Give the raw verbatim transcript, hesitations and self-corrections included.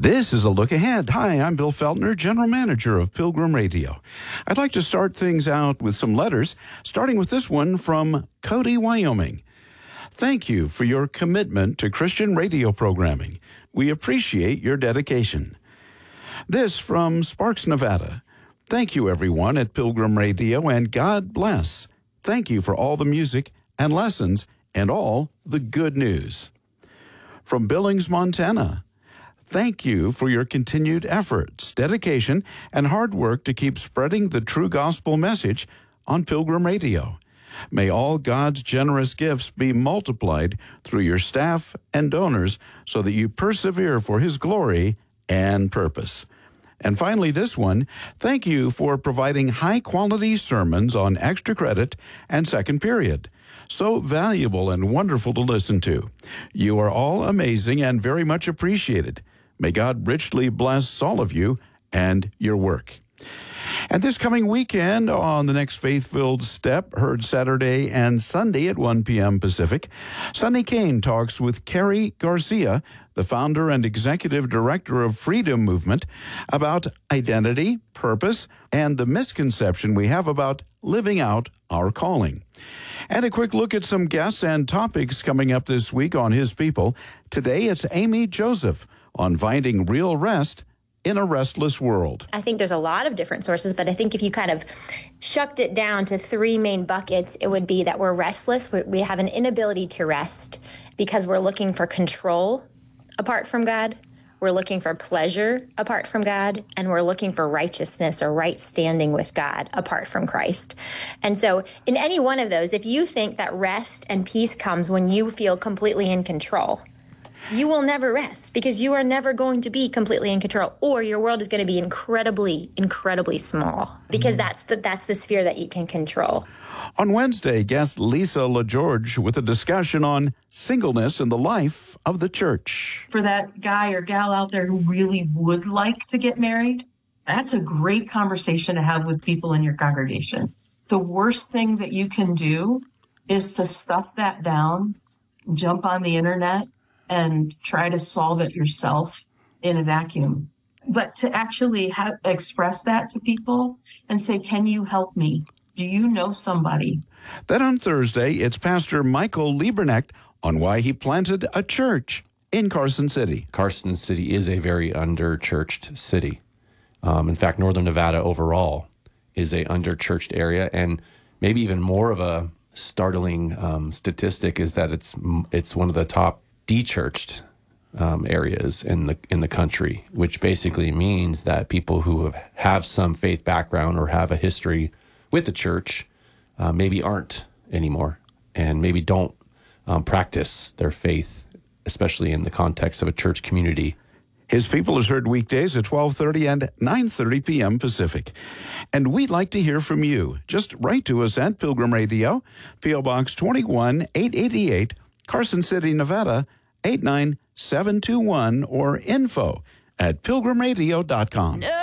This is a look ahead. Hi, I'm Bill Feltner, General Manager of Pilgrim Radio. I'd like to start things out with some letters, starting with this one from Cody, Wyoming. Thank you for your commitment to Christian radio programming. We appreciate your dedication. This from Sparks, Nevada. Thank you, everyone at Pilgrim Radio, and God bless. Thank you for all the music and lessons and all the good news. From Billings, Montana. Thank you for your continued efforts, dedication, and hard work to keep spreading the true gospel message on Pilgrim Radio. May all God's generous gifts be multiplied through your staff and donors so that you persevere for His glory and purpose. And finally, this one, thank you for providing high-quality sermons on extra credit and second period. So valuable and wonderful to listen to. You are all amazing and very much appreciated. May God richly bless all of you and your work. And this coming weekend on the next Faith-Filled Step, heard Saturday and Sunday at one p.m. Pacific, Sonny Kane talks with Carrie Garcia, the founder and executive director of Freedom Movement, about identity, purpose, and the misconception we have about living out our calling. And a quick look at some guests and topics coming up this week on His People. Today, it's Amy Joseph on finding real rest in a restless world. I think there's a lot of different sources, but I think if you kind of shucked it down to three main buckets, it would be that we're restless. We have an inability to rest because we're looking for control apart from God. We're looking for pleasure apart from God, and we're looking for righteousness or right standing with God apart from Christ. And so in any one of those, if you think that rest and peace comes when you feel completely in control, you will never rest because you are never going to be completely in control, or your world is going to be incredibly, incredibly small because that's the, that's the sphere that you can control. On Wednesday, guest Lisa LaGeorge with a discussion on singleness in the life of the church. For that guy or gal out there who really would like to get married, that's a great conversation to have with people in your congregation. The worst thing that you can do is to stuff that down, jump on the internet, and try to solve it yourself in a vacuum. But to actually have, express that to people and say, can you help me? Do you know somebody? Then on Thursday, it's Pastor Michael Lieberknecht on why he planted a church in Carson City. Carson City is a very under-churched city. Um, in fact, Northern Nevada overall is a under-churched area, and maybe even more of a startling um, statistic is that it's it's one of the top de-churched um, areas in the in the country, which basically means that people who have, have some faith background or have a history with the church uh, maybe aren't anymore, and maybe don't um, practice their faith, especially in the context of a church community. His People is heard weekdays at twelve thirty and nine thirty p.m. Pacific. And we'd like to hear from you. Just write to us at Pilgrim Radio, P O Box twenty-one eight eighty-eight, Carson City, Nevada, eight nine seven two one, or info at pilgrim radio dot com. No.